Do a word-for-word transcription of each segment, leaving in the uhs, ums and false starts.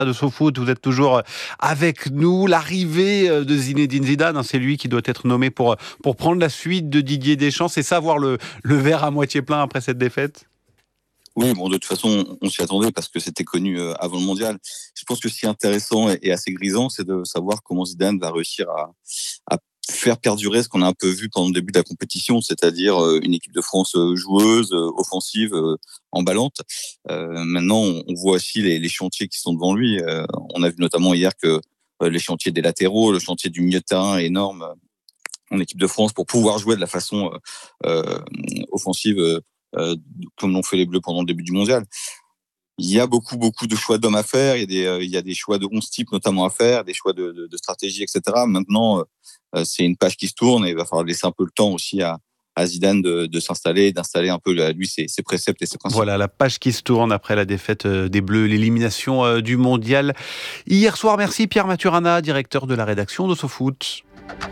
de SoFoot, vous êtes toujours avec nous. L'arrivée de Zinedine Zidane, c'est lui qui doit être nommé pour, pour prendre la suite de Didier Deschamps. C'est ça, voir le, le verre à moitié plein après cette défaite? Oui, bon, de toute façon, on s'y attendait parce que c'était connu avant le mondial. Je pense que ce qui est intéressant et assez grisant, c'est de savoir comment Zidane va réussir à, à faire perdurer ce qu'on a un peu vu pendant le début de la compétition, c'est-à-dire une équipe de France joueuse, offensive, emballante. Euh, maintenant, on voit aussi les, les chantiers qui sont devant lui. Euh, on a vu notamment hier que les chantiers des latéraux, le chantier du milieu de terrain est énorme en équipe de France pour pouvoir jouer de la façon euh, offensive euh, comme l'ont fait les Bleus pendant le début du mondial. Il y a beaucoup, beaucoup de choix d'hommes à faire. Il y a des, euh, il y a des choix de onze types notamment à faire, des choix de, de, de stratégie, et cetera. Maintenant, euh, c'est une page qui se tourne et il va falloir laisser un peu le temps aussi à, à Zidane de, de s'installer, d'installer un peu lui ses, ses préceptes et ses principes. Voilà, la page qui se tourne après la défaite des Bleus, l'élimination du mondial hier soir. Merci Pierre Maturana, directeur de la rédaction de SoFoot.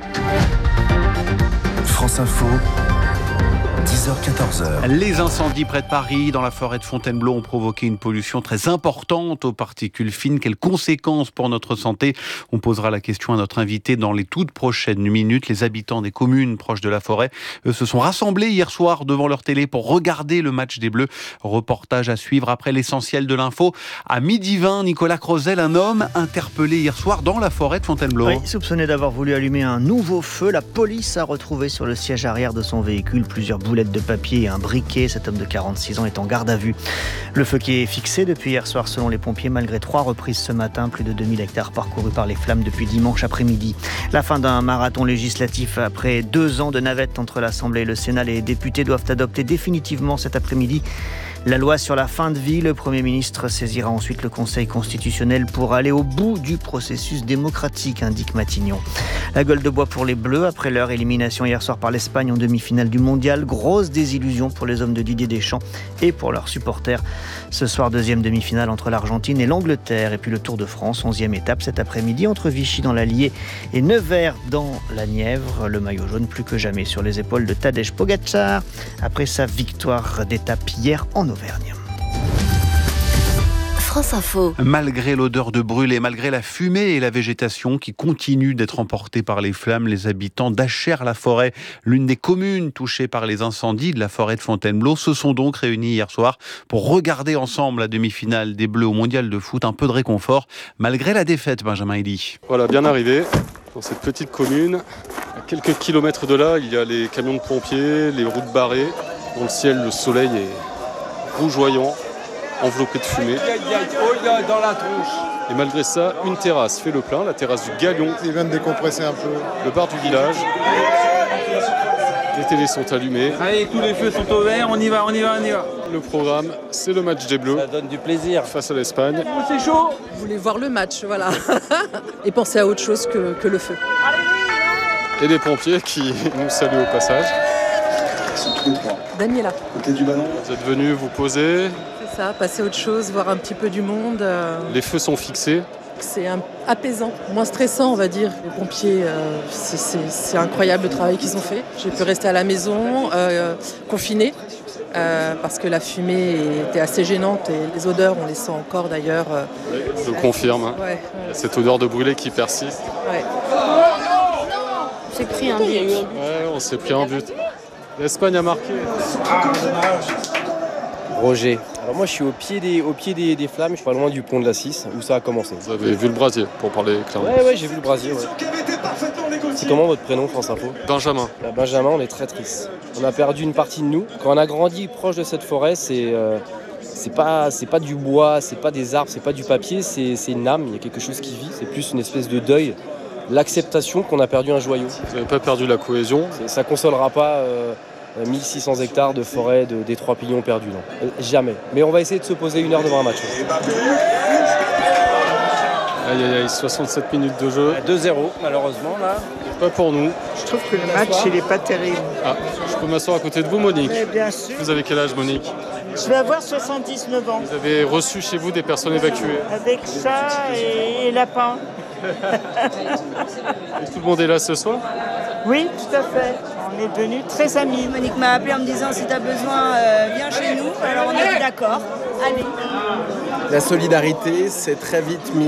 France Info. dix heures quatorze heures. Les incendies près de Paris, dans la forêt de Fontainebleau, ont provoqué une pollution très importante aux particules fines. Quelles conséquences pour notre santé? On posera la question à notre invité dans les toutes prochaines minutes. Les habitants des communes proches de la forêt eux, se sont rassemblés hier soir devant leur télé pour regarder le match des Bleus. Reportage à suivre après l'essentiel de l'info. À midi vingt, Nicolas Crozel, un homme interpellé hier soir dans la forêt de Fontainebleau. Oui, soupçonné d'avoir voulu allumer un nouveau feu. La police a retrouvé sur le siège arrière de son véhicule plusieurs boulettes de papier et un briquet. Cet homme de quarante-six ans est en garde à vue. Le feu qui est fixé depuis hier soir selon les pompiers, malgré trois reprises ce matin, plus de deux mille hectares parcourus par les flammes depuis dimanche après-midi. La fin d'un marathon législatif après deux ans de navette entre l'Assemblée et le Sénat. Les députés doivent adopter définitivement cet après-midi la loi sur la fin de vie. Le Premier ministre saisira ensuite le Conseil constitutionnel pour aller au bout du processus démocratique, indique Matignon. La gueule de bois pour les Bleus après leur élimination hier soir par l'Espagne en demi-finale du mondial. Grosse désillusion pour les hommes de Didier Deschamps et pour leurs supporters. Ce soir, deuxième demi-finale entre l'Argentine et l'Angleterre. Et puis le Tour de France, onzième étape cet après-midi entre Vichy dans l'Allier et Nevers dans la Nièvre. Le maillot jaune plus que jamais sur les épaules de Tadej Pogačar après sa victoire d'étape hier en Auvergne. France Info. Malgré l'odeur de brûlé, malgré la fumée et la végétation qui continuent d'être emportées par les flammes, les habitants d'Achères-la-Forêt, l'une des communes touchées par les incendies de la forêt de Fontainebleau, se sont donc réunis hier soir pour regarder ensemble la demi-finale des Bleus au mondial de foot. Un peu de réconfort malgré la défaite, Benjamin Elie. Voilà, bien arrivé dans cette petite commune. À quelques kilomètres de là, il y a les camions de pompiers, les routes barrées. Dans le ciel, le soleil est rougeoyant, enveloppé de fumée. Dans la tronche. Et malgré ça, une terrasse fait le plein, la terrasse du Galion. Ils viennent décompresser un peu. Le bar du village. Les télés sont allumées. Allez, tous les feux sont au vert, on y va, on y va, on y va. Le programme, c'est le match des Bleus. Ça donne du plaisir. Face à l'Espagne. Oh, c'est chaud. Vous voulez voir le match, voilà. Et penser à autre chose que, que le feu. Et des pompiers qui nous saluent au passage. Daniela. Côté du ballon. Vous êtes venus vous poser. C'est ça, passer à autre chose, voir un petit peu du monde. Euh... Les feux sont fixés. C'est un... apaisant, moins stressant on va dire. Les pompiers, euh, c'est, c'est, c'est incroyable le travail qu'ils ont fait. J'ai pu rester à la maison, euh, confinée, euh, parce que la fumée était assez gênante et les odeurs, on les sent encore d'ailleurs. Euh, oui, je confirme. Hein. Ouais, ouais. Cette odeur de brûlé qui persiste. Ouais. On s'est pris un but. Ouais, on s'est pris un but. L'Espagne a marqué. Ah, dommage. Roger. Alors moi je suis au pied des, au pied des, des flammes, je suis pas loin du pont de la Cisse où ça a commencé. Vous avez vu le brasier pour parler clairement. Ouais ouais j'ai vu le brasier. Ouais. C'est comment votre prénom France Info? Benjamin. Là, Benjamin, on est très triste. On a perdu une partie de nous. Quand on a grandi proche de cette forêt, c'est, euh, c'est, pas, c'est pas du bois, c'est pas des arbres, c'est pas du papier, c'est, c'est une âme, il y a quelque chose qui vit, c'est plus une espèce de deuil. L'acceptation qu'on a perdu un joyau. Vous n'avez pas perdu la cohésion? c'est, Ça consolera pas euh, mille six cents hectares de forêt de, des trois pilions perdus, non. Euh, jamais. Mais on va essayer de se poser une heure devant un match. Aïe aïe aïe, soixante-sept minutes de jeu. deux zéro malheureusement là. Pas pour nous. Je trouve que le match il n'est pas terrible. Ah, je peux m'asseoir à côté de vous Monique? Mais bien sûr. Vous avez quel âge Monique? Je vais avoir soixante-dix-neuf ans. Vous avez reçu chez vous des personnes évacuées? Avec ça et, et lapin. Et tout le monde est là ce soir? Oui, tout à fait. On est devenus très amis. Monique m'a appelé en me disant si tu as besoin, euh, viens chez nous. Alors on a dit d'accord. Allez. La solidarité s'est très vite mise